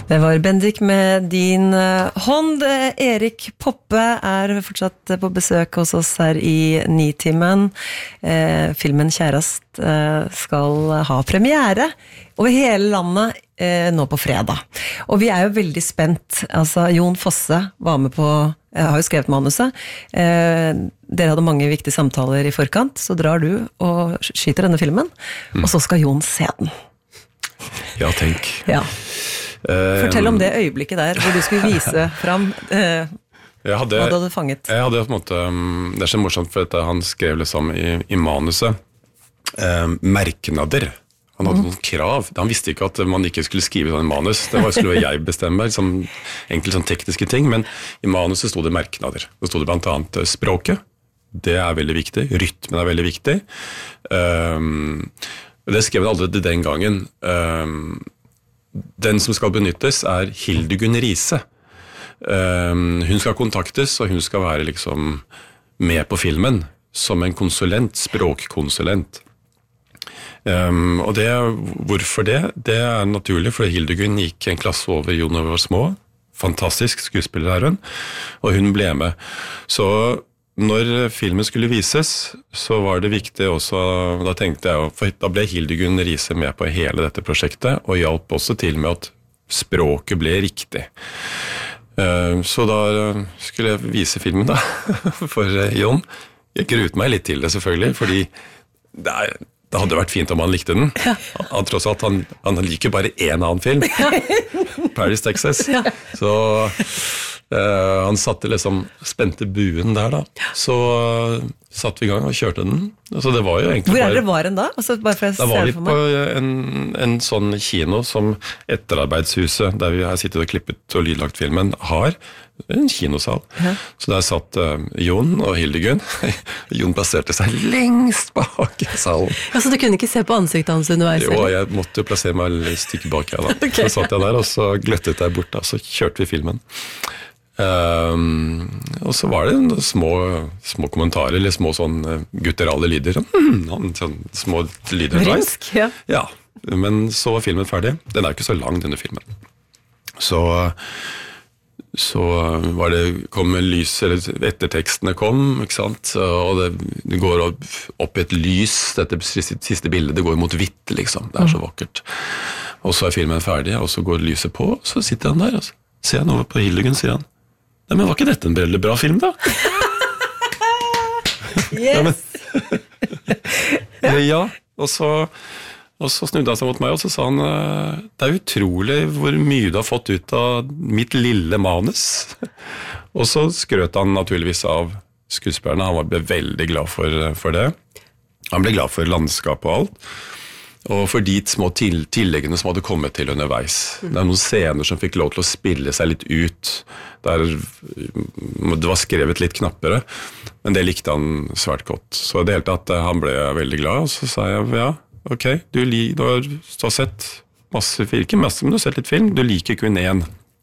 Det var Bendik med din hånd. Erik Poppe fortsatt på besøk hos oss her i Nitimen. Filmen Kjærast skal ha premiere over hele landet nå på fredag. Og vi jo veldig spent. Altså, Jon Fosse var med på, jeg har jo skrevet manuset. Dere hadde mange viktige samtaler i forkant, så drar du og skyter denne filmen, og så skal Jon se den. Ja, tenk. Ja. Fortell om det øyeblikket der, hvor du skulle vise frem hva du hadde fanget. Jeg hadde på en måte, det så morsomt, for at han skrev liksom i manuset merknader. Han hadde noen krav. Han visste ikke at man ikke skulle skrive sånn i manus. Det skulle jeg bestemme, liksom, enkelt sånn tekniske ting, men i manuset stod det merknader. Det stod det blant annet språket. Det veldig viktig. Rytmen veldig viktig. Det skrev han aldri den gangen. Den som skal benyttes Hildegunn Riise. Hun skal kontaktes, og hun skal være liksom med på filmen som en konsulent, språkkonsulent. Og hvorfor det? Det naturlig, for Hildegunn gikk en klasse over Jon og var små. Fantastisk skuespiller hun, og hun ble med. Så når filmen skulle vises, så var det viktig også, da tenkte jeg, for da ble Hildegunn Riise med på hele dette prosjektet, og hjalp også til med at språket ble riktig. Så da skulle jeg vise filmen da, for Jon. Jeg gruet meg litt til det selvfølgelig, fordi det hadde vært fint om han likte den. Tross alt, han liker bare en annen film. Paris, Texas. Så han spente buen der da. Så satt vi i gang og kjørte den. Så det var jo egentlig Hvor dere var den da? Altså, bare for da var vi på en sånn kino som Etterarbeidshuset, der vi har sittet og klippet og lydlagt filmen, har en kinosal. Så der satt Jon og Hildegunn. Jon plasserte seg lengst bak i salen. Ja, så du kunne ikke se på ansiktet hans underveis? Jo, jeg måtte jo plassere meg litt stykke bak her da. Okay. Så satt jeg der, og så gløttet jeg bort da, så kjørte vi filmen. Og så var det små kommentarer, eller små sånn gutterale lyder, sånn små lyder. Vrimsk, ja. Ja, men så var filmen ferdig. Den ikke så lang, denne filmen. Så kom lys, eller ettertekstene kom, ikke sant? Og det går opp i et lys, dette siste bildet, det går mot hvitt, liksom. Det så vakkert. Og så filmen ferdig, og så går lyset på, og så sitter han der, og så ser han over på Hildegunn, sier han, nei, men var ikke dette en veldig bra film, da? Yes! Ja, og så snudde han seg mot meg, og så sa han, det utrolig hvor mye du har fått ut av mitt lille manus. Og så skrøt han naturligvis av skuespillerne, han ble veldig glad for det. Han ble glad for landskap og alt. Og for de små tilleggene som hadde kommet til underveis. Det noen scener som fikk lov til å spille seg litt ut, der det var skrevet litt knappere, men det likte han svært godt. Så det hele tatt, han ble veldig glad, og så sa jeg, ja, ok, du har sett masse film, ikke masse, men du har sett litt film, du liker kun én.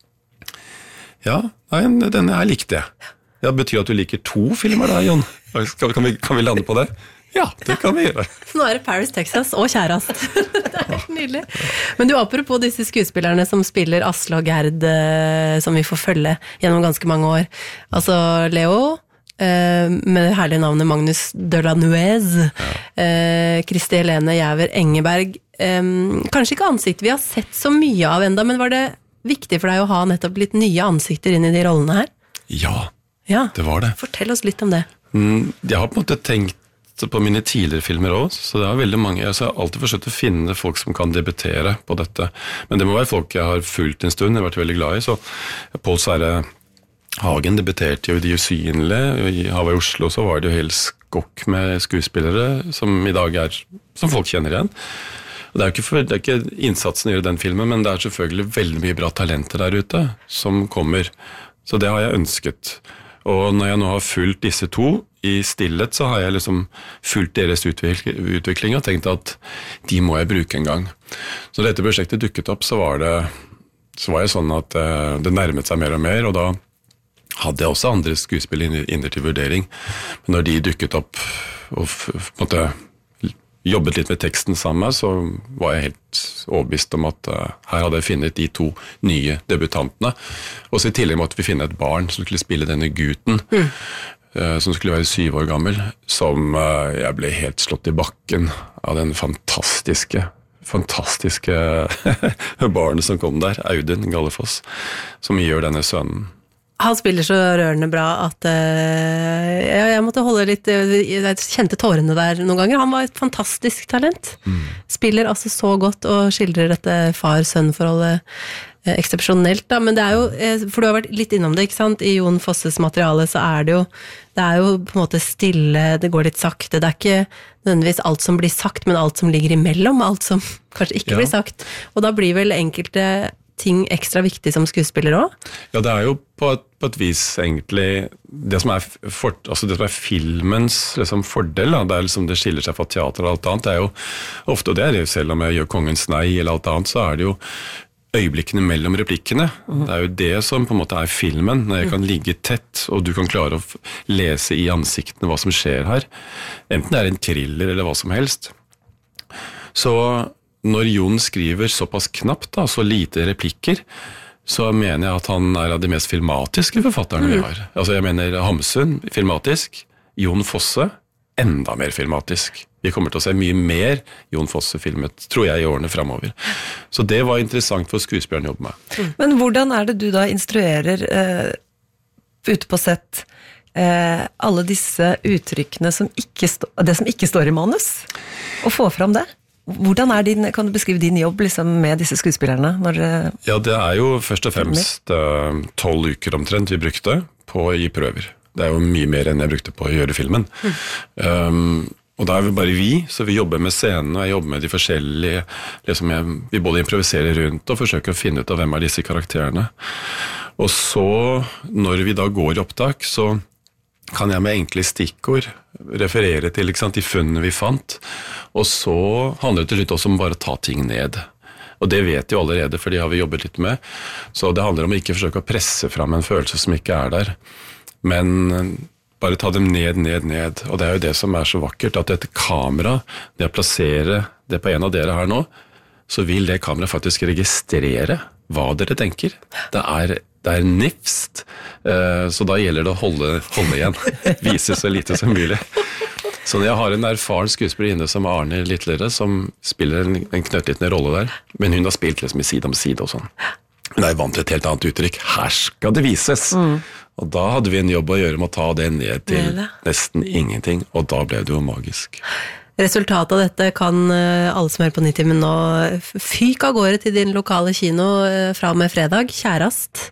Ja, nei, denne her likte jeg. Det betyr at du liker 2 filmer da, Jon. Kan vi lande på det? Ja, det kan vi gjøre. Så nå det Paris, Texas og Kjærast. Det helt nydelig. Men du, apropos disse skuespillerne som spiller Asle og Gerd, som vi får følge gjennom ganske mange år. Altså Leo, med det herlige navnet Magnus Delanuez, Kristi Helene Jæver Engeberg. Kanskje ikke ansikt vi har sett så mye av enda, men var det viktig for deg å ha nettopp litt nye ansikter inn i de rollene her? Ja, det var det. Fortell oss litt om det. Jeg har på en måte tenkt på mine tidligere filmer også, så det veldig mange. Jeg har alltid forsøkt å finne folk som kan debutere på dette, men det må være folk jeg har fulgt en stund, jeg har vært veldig glad i, så Pål Sverre Hagen debuterte jo i De Usynlige, i Hawaii Oslo så var det jo helt skokk med skuespillere, som i dag som folk kjenner igjen. Og det er ikke innsatsen å gjøre den filmen, men det selvfølgelig veldig mye bra talenter der ute som kommer, så det har jeg ønsket. Og når jeg nå har fulgt disse 2 i stillhet, så har jeg liksom fulgt deres utvikling og tenkt at de må jeg bruke en gang. Så da dette prosjektet dukket opp, så var jeg sånn at det nærmet seg mer og mer, og da hadde jeg også andre skuespill inne til vurdering. Men når de dukket opp og på en måte jobbet litt med teksten sammen, så var jeg helt overbevist om at her hadde jeg funnet de 2 nye debutantene. Og så i tillegg måtte vi finne et barn som skulle spille denne gutten, som skulle være 7 år gammel, som jeg ble helt slått i bakken av den fantastiske barnet som kom der, Audun Gallefoss, som gjør denne sønnen. Han spiller så rørende bra at jeg måtte holde litt, jeg kjente tårene der noen ganger. Han var et fantastisk talent. Spiller altså så godt og skildrer dette far-sønn-forholdet eksepsjonelt da, men det jo, for du har vært litt innom det, ikke sant? I Jon Fosses materiale så det er jo på en måte stille, det går litt sakte, det ikke nødvendigvis alt som blir sagt, men alt som ligger imellom, alt som kanskje ikke blir sagt, og da blir vel enkelte ting ekstra viktig som skuespiller også? Ja, det jo på et vis egentlig det som det som filmens liksom, fordel, da, det liksom det skiller seg fra teater og alt annet, det jo ofte, og det jo selv om jeg gjør Kongens nei eller alt annet, så det jo øyeblikkene mellom replikkene. Det jo det som på en måte filmen, når jeg kan ligge tett, og du kan klare å lese i ansiktene hva som skjer her. Enten det en thriller eller hva som helst. Så når Jon skriver såpass knapt, da, så lite replikker, så mener jeg at han av de mest filmatiske forfatterne vi har. Altså jeg mener Hamsun, filmatisk, Jon Fosse, enda mer filmatisk. Vi kommer til å se mye mer Jon Fosse filmet, tror jeg, i årene fremover. Så det var interessant for skuespilleren å jobbe med. Men hvordan det du da instruerer ute på sett alle disse uttrykkene som det som ikke står i manus, og få fram det? Hvordan kan du beskrive din jobb liksom, med disse skuespillerne? Ja, det jo først og fremst 12 uker omtrent vi brukte på å gi prøver. Det jo mye mer enn jeg brukte på å gjøre filmen. Og da vi bare så vi jobber med scenen, og jeg jobber med de forskjellige, liksom vi både improviserer rundt og forsøker å finne ut av hvem disse karakterene. Og så, når vi da går i opptak, så kan jeg med enkle stikkord referere til de funnene vi fant, og så handler det til slutt også om bare å ta ting ned. Og det vet jo allerede, for det har vi jobbet litt med. Så det handler om å ikke forsøke å presse fram en følelse som ikke der. Men bare ta dem ned. Og det jo det som så vakkert, at dette kamera, det å plassere det på en av dere her nå, så vil det kamera faktisk registrere hva dere tenker. Det nifst, så da gjelder det å holde igjen. Vise så lite som mulig. Så når jeg har en erfaren skuespiller inne som Arne Littlerød, som spiller en knøttliten rolle der, men hun har spilt liksom i side om side og sånn. Hun vant til et helt annet uttrykk. Her skal det vises! Og da hadde vi en jobb å gjøre med å ta det ned til nesten ingenting, og da ble det jo magisk. Resultatet av dette kan alle som hører på Nitimen nå fyke av gårde til din lokale kino fra og med fredag, Kjærast.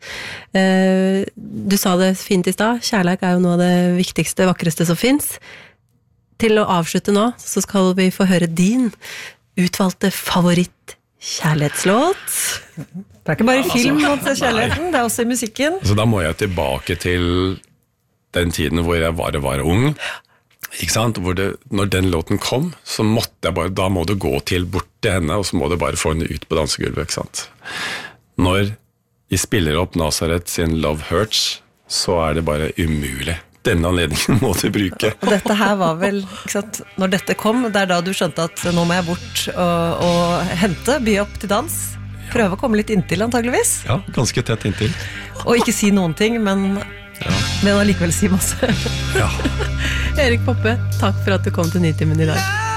Du sa det fint i stad, kjærleik jo noe av det viktigste, vakreste som finnes. Til å avslutte nå, så skal vi få høre din utvalgte favoritt kjærlighetslåt. Det ikke bare i film man ser kjærligheten, det også i musikken. Så da må jeg tilbake til den tiden hvor jeg var ung, ikke sant? Når den låten kom, så måtte jeg bare, da må du gå bort til henne, og så må du bare få henne ut på dansegulvet, ikke sant? Når de spiller opp Nazareth sin Love Hurts, så det bare umulig. Denne anledningen må du bruke. Og dette her var vel, ikke sant, når dette kom, det da du skjønte at nå må jeg bort og hente, by opp til dans, prøve å komme litt inntil antageligvis. Ja, ganske tett inntil. Og ikke si noen ting, men allikevel si masse. Ja. Erik Poppe, takk for at du kom til Nitimen i dag.